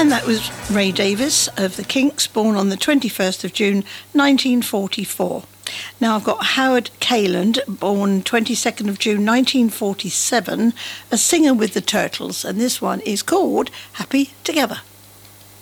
And that was Ray Davies of the Kinks, born on the 21st of June 1944. Now I've got Howard Kayland, born 22nd of June 1947, a singer with the Turtles, and this one is called Happy Together.